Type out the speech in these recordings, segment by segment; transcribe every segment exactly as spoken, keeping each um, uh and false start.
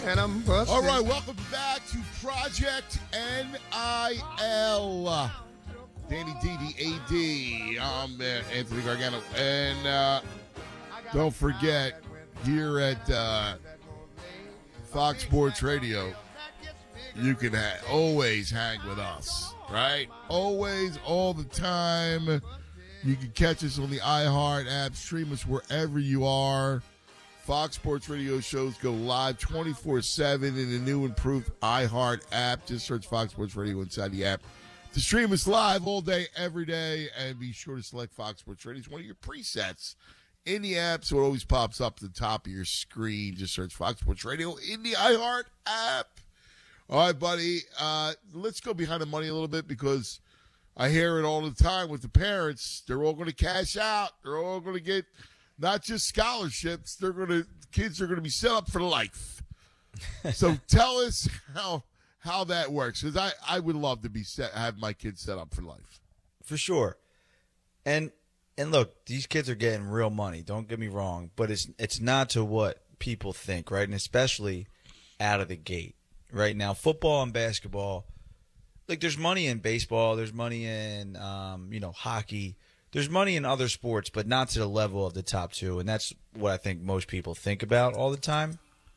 And I'm busted. All right, welcome back to Project N I L. Danny D, the A D. I'm uh, Anthony Gargano. And uh, don't forget, here at uh, Fox Sports Radio, you can ha- always hang with us, right? Always, all the time. You can catch us on the iHeart app, stream us wherever you are. Fox Sports Radio shows go live twenty-four seven in the new improved iHeart app. Just search Fox Sports Radio inside the app to stream us live all day, every day. And be sure to select Fox Sports Radio. It's one of your presets in the app, so it always pops up at the top of your screen. Just search Fox Sports Radio in the iHeart app. All right, buddy, uh, let's go behind the money a little bit because I hear it all the time with the parents. They're all going to cash out. They're all going to get not just scholarships. They're going to kids are going to be set up for life. So tell us how how that works, because I, I would love to be set have my kids set up for life. For sure. And and look, these kids are getting real money. Don't get me wrong, but it's it's not to what people think, right? And especially out of the gate. Right now, football and basketball, like there's money in baseball, there's money in um, you know, hockey, there's money in other sports, but not to the level of the top two, and that's what I think most people think about all the time.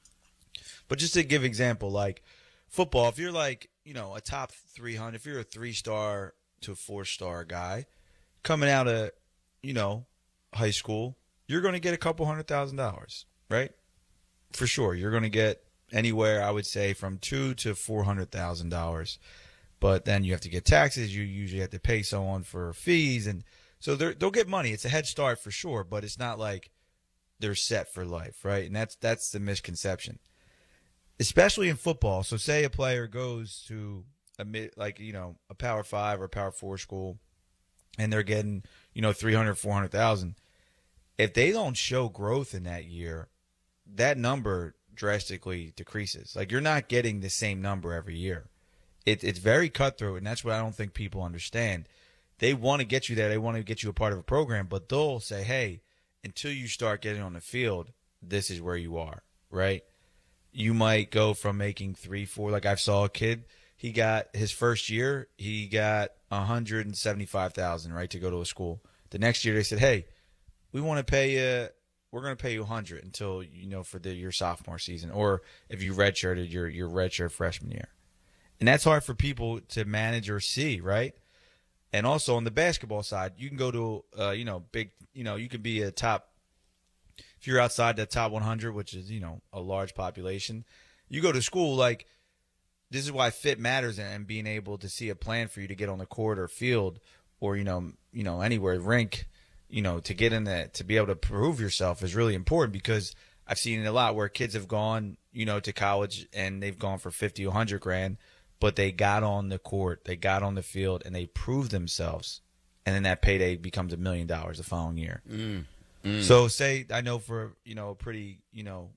But just to give example, like football, if you're like, you know, a top three hundred, if you're a three-star to a four-star guy coming out of, you know, high school, you're going to get a couple hundred thousand dollars, right? For sure, you're going to get anywhere, I would say, from two to four hundred thousand dollars, but then you have to get taxes. You usually have to pay someone for fees, and so they'll get money. It's a head start for sure, but it's not like they're set for life, right? And that's that's the misconception, especially in football. So, say a player goes to a mid, like you know, a Power Five or Power Four school, and they're getting you know three hundred, four hundred thousand. If they don't show growth in that year, that number drastically decreases. Like you're not getting the same number every year. It, it's very cutthroat, and that's what I don't think people understand. They want to get you there. They want to get you a part of a program, but they'll say, hey, until you start getting on the field, this is where you are, right? You might go from making three, four, like I saw a kid, he got his first year, he got one hundred seventy-five thousand dollars, right, to go to a school. The next year they said, hey, we want to pay you we're going to pay you one hundred until, you know, for the, your sophomore season, or if you redshirted your, your redshirt freshman year. And that's hard for people to manage or see, right? And also on the basketball side, you can go to, uh, you know, big, you know, you can be a top, if you're outside the top one hundred, which is, you know, a large population, you go to school, like, this is why fit matters, and being able to see a plan for you to get on the court or field or, you know, you know, anywhere, rink, you know, to get in that, to be able to prove yourself is really important, because I've seen it a lot where kids have gone, you know, to college and they've gone for fifty, a hundred grand, but they got on the court, they got on the field, and they proved themselves. And then that payday becomes a million dollars the following year. Mm, mm. So say, I know for, you know, pretty, you know,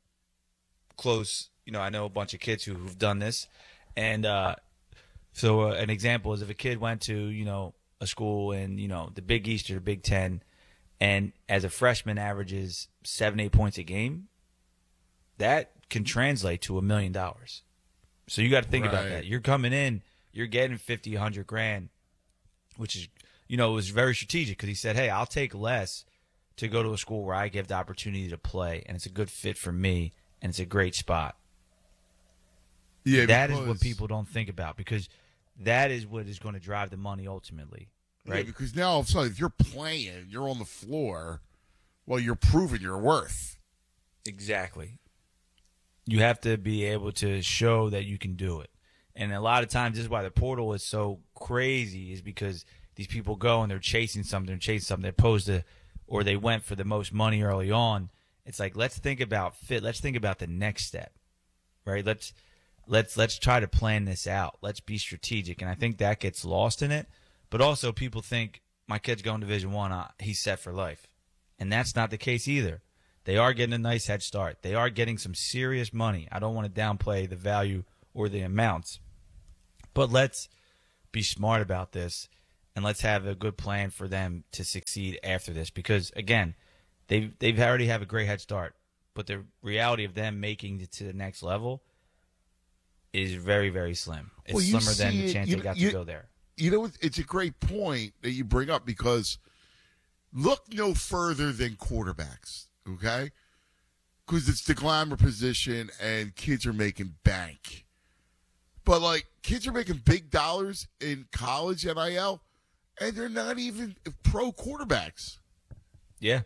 close, you know, I know a bunch of kids who, who've done this. And uh, so uh, an example is if a kid went to, you know, a school in, you know, the Big East or the Big Ten, and as a freshman averages seven, eight points a game, that can translate to a million dollars. So you got to think right. about that. You're coming in, you're getting fifty, a hundred grand, which is, you know, it was very strategic, because he said, hey, I'll take less to go to a school where I give the opportunity to play, and it's a good fit for me, and it's a great spot. Yeah, that because... is what people don't think about, because that is what is going to drive the money ultimately. Right? Yeah, because now all of a sudden, if you're playing, you're on the floor, well, you're proving your worth. Exactly. You have to be able to show that you can do it. And a lot of times, this is why the portal is so crazy, is because these people go and they're chasing something, chasing something, they're opposed to, or they went for the most money early on. It's like, let's think about fit. Let's think about the next step, right? Let's let's let's try to plan this out. Let's be strategic. And I think that gets lost in it. But also, people think, my kid's going to Division One, uh, he's set for life. And that's not the case either. They are getting a nice head start. They are getting some serious money. I don't want to downplay the value or the amounts. But let's be smart about this, and let's have a good plan for them to succeed after this. Because, again, they they've already have a great head start. but the reality of them making it to the next level is very, very slim. It's Well, you slimmer than see the it- chance you- they got you- to go there. You know, it's a great point that you bring up because look no further than quarterbacks, okay? Because it's the glamour position and kids are making bank. But, like, kids are making big dollars in college N I L, and they're not even pro quarterbacks. Yeah.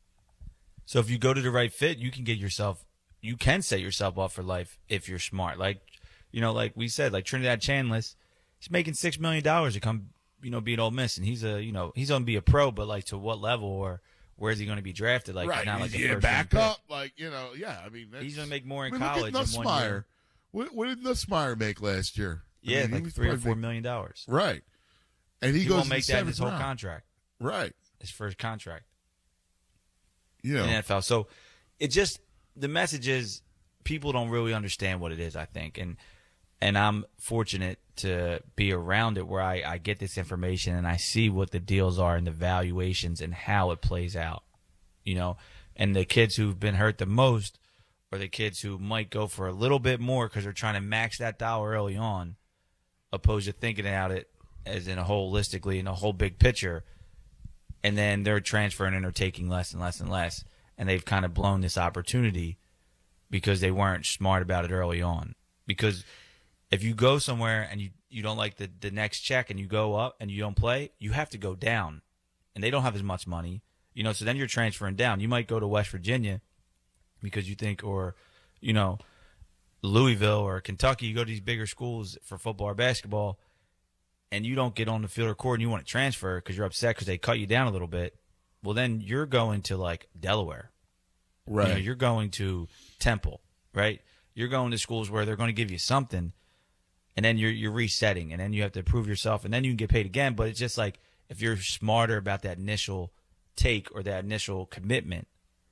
So if you go to the right fit, you can get yourself, you can set yourself up for life if you're smart. Like, you know, like we said, like Trinidad Chandless, he's making six million dollars to come, you know, beat Ole Miss, and he's a, you know, he's gonna be a pro, but like to what level or where is he going to be drafted? Like right. not like a yeah, first back round up. Like, you know, yeah, I mean. He's going to make more in I mean, college look at in one Nussmeier. year. What, what did Nussmeier make last year? I Yeah, mean, he like was three or probably four make- million dollars. Right. And he, He goes won't in make the that in his whole seventh round. contract, Right. his first contract You know. in the N F L. So it just, the message is people don't really understand what it is, I think. And and I'm fortunate to be around it where I, I get this information and I see what the deals are and the valuations and how it plays out, you know. And the kids who've been hurt the most are the kids who might go for a little bit more because they're trying to max that dollar early on, opposed to thinking about it as in a holistically in a whole big picture. And then they're transferring and they're taking less and less and less. And they've kind of blown this opportunity because they weren't smart about it early on. Because if you go somewhere and you, you don't like the, the next check and you go up and you don't play, you have to go down. And they don't have as much money. You know, so then you're transferring down. You might go to West Virginia because you think, or, you know, Louisville or Kentucky, you go to these bigger schools for football or basketball, and you don't get on the field or court and you want to transfer because you're upset because they cut you down a little bit. Well, then you're going to, like, Delaware. Right. You know, you're going to Temple, right? You're going to schools where they're going to give you something, and then you're you're resetting, and then you have to prove yourself, and then you can get paid again. But it's just like if you're smarter about that initial take or that initial commitment,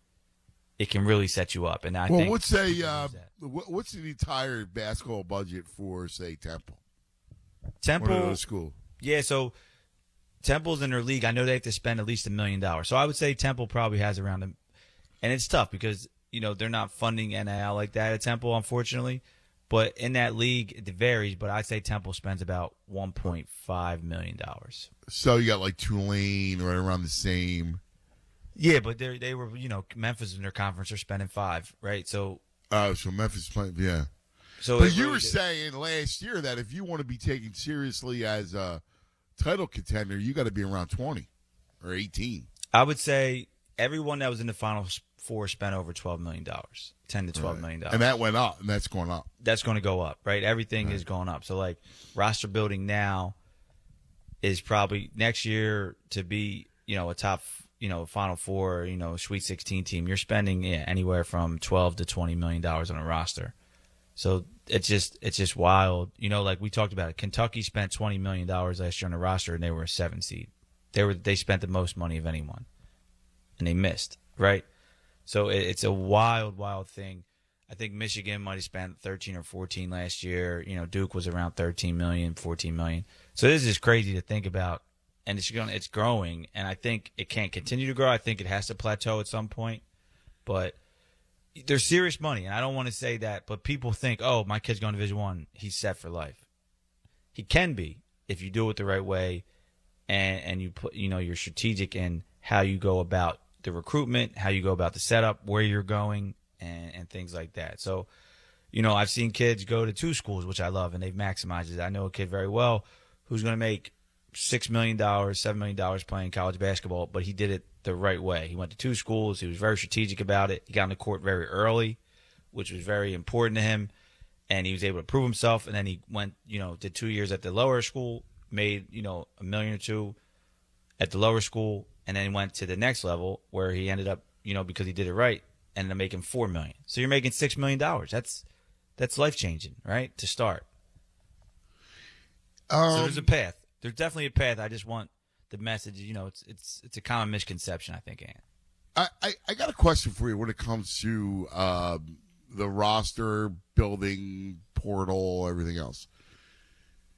it can really set you up. And I well, think what's a people uh, use that. what- what's the entire basketball budget for, say, Temple? One of Temple, those schools. yeah. So Temple's in their league. I know they have to spend at least a million dollars. So I would say Temple probably has around a, and it's tough because you know they're not funding N I L like that at Temple, unfortunately. But in that league, it varies. But I'd say Temple spends about one point five million dollars. So you got like Tulane right around the same. Yeah, but they they were you know Memphis in their conference are spending five, right? So Oh, so Memphis playing, yeah. so But it you really were did- saying last year that if you want to be taken seriously as a title contender, you got to be around twenty or eighteen. I would say everyone that was in the Final Four spent over twelve million dollars, ten to twelve million dollars. And that went up, and that's going up. That's going to go up, right? Everything Right. is going up. So, like, roster building now is probably next year to be, you know, a top, you know, Final Four, you know, Sweet sixteen team. You're spending yeah, anywhere from twelve to twenty million dollars on a roster. So it's just it's just wild. You know, like we talked about it. Kentucky spent twenty million dollars last year on a roster, and they were a seven seed. They were they spent the most money of anyone, and they missed, right? So it, it's a wild, wild thing. I think Michigan might have spent thirteen or fourteen last year. You know, Duke was around thirteen million, fourteen million. So this is crazy to think about, and it's going, it's growing, and I think it can't continue to grow. I think it has to plateau at some point, but there's serious money, and I don't want to say that, but people think, oh, my kid's going to Division One, he's set for life. He can be if you do it the right way, and and you put, you know, you're strategic in how you go about the recruitment, how you go about the setup, where you're going, and, and things like that. So, you know, I've seen kids go to two schools, which I love, and they've maximized it. I know a kid very well who's going to make six million dollars, seven million dollars playing college basketball, but he did it the right way. He went to two schools. He was very strategic about it. He got on the court very early, which was very important to him, and he was able to prove himself. And then he went, you know, did two years at the lower school, made, you know, a million or two at the lower school, and then he went to the next level where he ended up, you know, because he did it right, ended up making four million. So you're making six million dollars. That's that's life changing, right? To start. Um, So there's a path. There's definitely a path. I just want the message. You know, it's it's it's a common misconception, I think, Ann. I, I, I got a question for you when it comes to um, the roster, building, portal, everything else.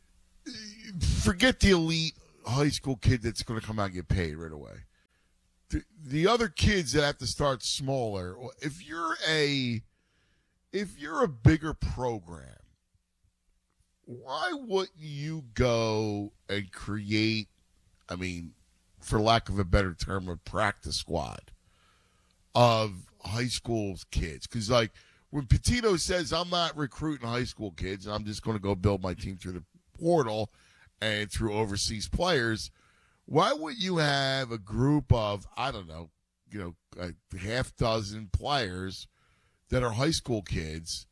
Forget the elite high school kid that's going to come out and get paid right away. the, the other kids that have to start smaller, if you're a if you're a bigger program, why wouldn't you go and create, I mean, for lack of a better term, a practice squad of high school kids? Because, like, when Pitino says, I'm not recruiting high school kids, and I'm just going to go build my team through the portal and through overseas players, why would you have a group of, I don't know, you know, a half dozen players that are high school kids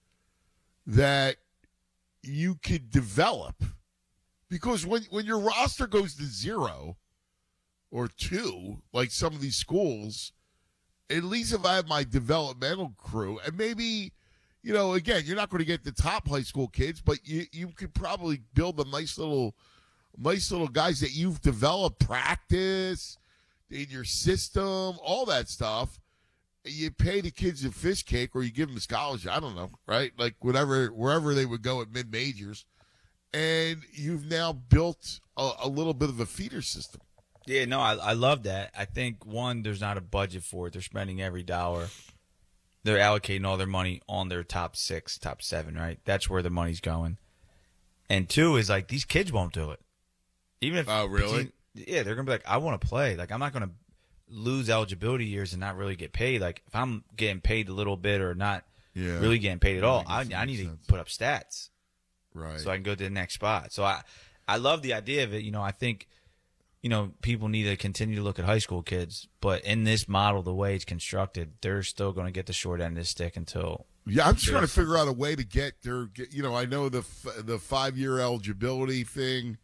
that you could develop? Because when, when your roster goes to zero or two, like some of these schools, at least if I have my developmental crew, and maybe, you know, again, you're not going to get the top high school kids, but you, you could probably build a nice little – nice little guys that you've developed, practice in your system, all that stuff. You pay the kids a fish cake, or you give them a scholarship. I don't know, right? Like whatever, wherever they would go at mid majors, and you've now built a, a little bit of a feeder system. Yeah, no, I, I love that. I think one, there's not a budget for it. They're spending every dollar. They're allocating all their money on their top six, top seven, right? That's where the money's going. And two is like these kids won't do it. Even if oh really? Yeah, they're gonna be like, I want to play. Like I'm not gonna lose eligibility years and not really get paid. Like if I'm getting paid a little bit or not yeah. really getting paid at all, I, I need sense. to put up stats, right? So I can go to the next spot. So I, I love the idea of it. You know, I think, you know, people need to continue to look at high school kids, but in this model, the way it's constructed, they're still going to get the short end of the stick until. Yeah, I'm trying to figure out a way to get their. You know, I know the the five year eligibility thing.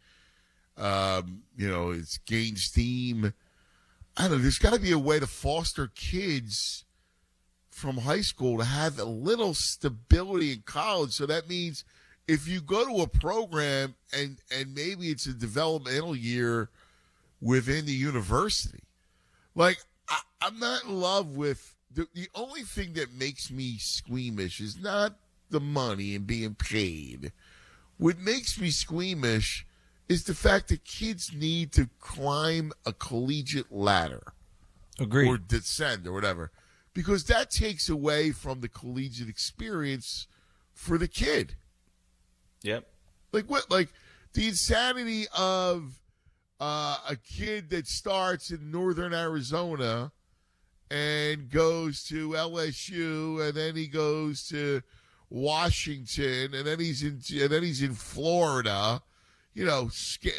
Um, you know, it's gained steam. I don't know. There's got to be a way to foster kids from high school to have a little stability in college. So that means if you go to a program and and maybe it's a developmental year within the university, like I, I'm not in love with the, the only thing that makes me squeamish is not the money and being paid. What makes me squeamish is the fact that kids need to climb a collegiate ladder. Agreed. Or descend or whatever. Because that takes away from the collegiate experience for the kid. Yep. Like what? Like the insanity of uh, a kid that starts in northern Arizona and goes to L S U, and then he goes to Washington, and then he's in, and then he's in Florida. You know,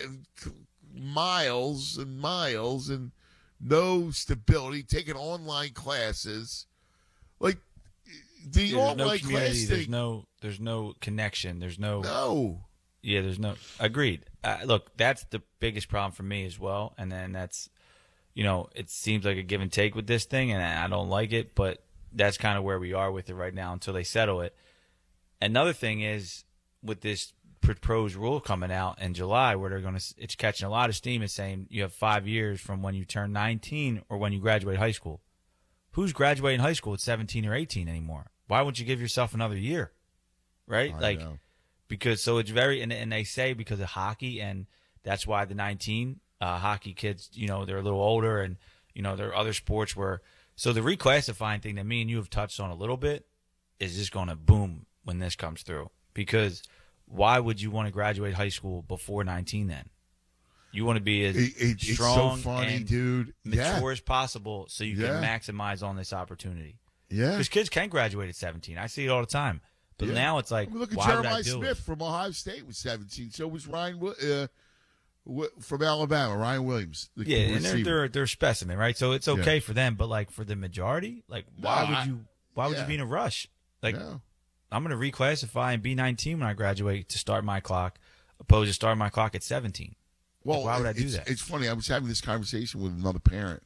miles and miles and no stability, taking online classes. Like the yeah, there's no online community. class There's thing. no, there's no connection. There's no. No. Yeah, there's no. Agreed. Uh, look, that's the biggest problem for me as well. And then that's, you know, it seems like a give and take with this thing, and I don't like it, but that's kind of where we are with it right now until they settle it. Another thing is with this proposed rule coming out in July, where they're going to, it's catching a lot of steam. It's saying you have five years from when you turn nineteen or when you graduate high school. Who's graduating high school at seventeen or eighteen anymore? Why wouldn't you give yourself another year? Right? I like, know. because so it's very, and, and they say because of hockey, and that's why the nineteen uh, hockey kids, you know, they're a little older, and, you know, there are other sports where, so the reclassifying thing that me and you have touched on a little bit is just going to boom when this comes through. Because why would you want to graduate high school before nineteen then? You want to be as It, it, strong it's so funny, and dude. mature Yeah. as possible so you Yeah. can maximize on this opportunity. Yeah. Because kids can graduate at seventeen. I see it all the time. But Yeah. now it's like, I mean, look at why would I Jeremiah do Smith it? from Ohio State was seventeen. So was Ryan Wi- uh, w- from Alabama, Ryan Williams. The Yeah, and they're, receiver. they're they're a specimen, right? So it's okay for them, but like for the majority, like why No, would I- you why would yeah. you be in a rush? Like No. I'm going to reclassify and be nineteen when I graduate to start my clock, opposed to start my clock at seventeen. Well, Like, why would I do it's, that? It's funny. I was having this conversation with another parent,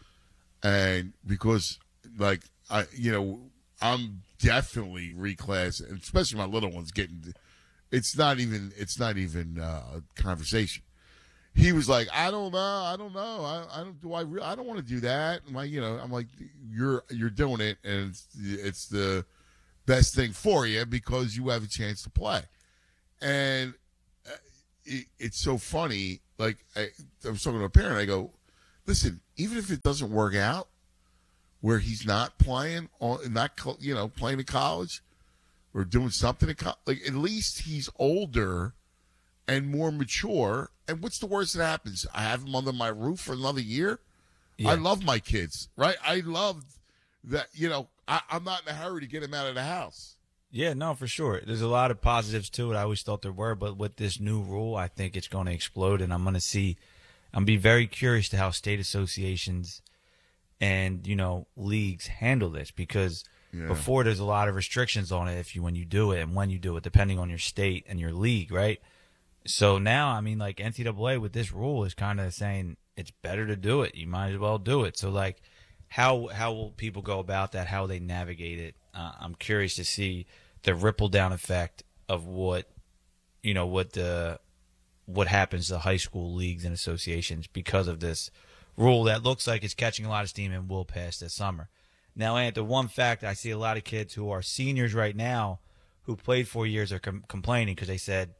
and because, like, I, you know, I'm definitely reclass, and especially my little ones getting. It's not even. It's not even uh, a conversation. He was like, I don't know. I don't know. I, I don't. Do I? Re- I don't want to do that. And my, you know, I'm like, you're you're doing it, and it's it's the best thing for you because you have a chance to play, and. It, it's so funny. Like I, I was talking to a parent. I go, listen, even if it doesn't work out, where he's not playing, or not co- you know playing in college, or doing something in college, like at least he's older and more mature. And what's the worst that happens? I have him under my roof for another year. Yeah. I love my kids, right? I love that. You know, I, I'm not in a hurry to get him out of the house. Yeah, no, for sure. There's a lot of positives to it. I always thought there were, but with this new rule, I think it's going to explode, and I'm going to see. I'm be very curious to how state associations and you know leagues handle this, because yeah. before there's a lot of restrictions on it if you when you do it and when you do it, depending on your state and your league, right? So now, I mean, like N C double A with this rule is kind of saying it's better to do it. You might as well do it. So like, how how will people go about that? How they navigate it? Uh, I'm curious to see the ripple down effect of what you know what the what happens to high school leagues and associations because of this rule that looks like it's catching a lot of steam and will pass this summer. Now, and the one fact, I see a lot of kids who are seniors right now who played four years are com- complaining because they said,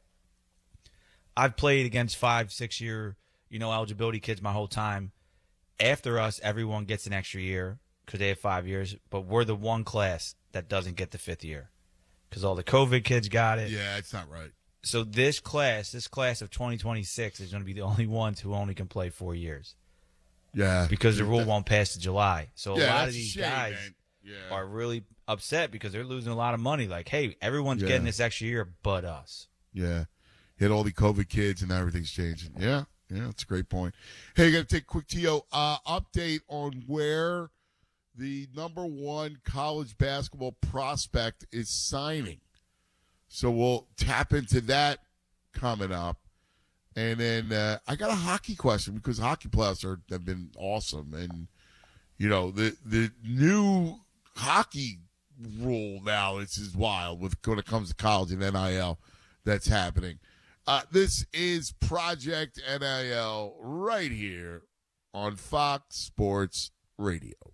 I've played against five, six-year, you know, eligibility kids my whole time. After us, everyone gets an extra year because they have five years, but we're the one class that doesn't get the fifth year because all the COVID kids got it. Yeah, it's not right. So this class, this class of twenty twenty-six is going to be the only ones who only can play four years. Yeah. Because the rule won't pass to July. So yeah, a lot of these shame, guys yeah. are really upset because they're losing a lot of money. Like, hey, everyone's yeah. getting this extra year but us. Yeah. Hit all the COVID kids and now everything's changing. Yeah. Yeah, that's a great point. Hey, got to take a quick T O uh, update on where the number one college basketball prospect is signing. So we'll tap into that coming up. And then uh, I got a hockey question because hockey playoffs are, have been awesome. And, you know, the the new hockey rule now is, is wild with when it comes to college and N I L that's happening. Uh, this is Project N I L right here on Fox Sports Radio.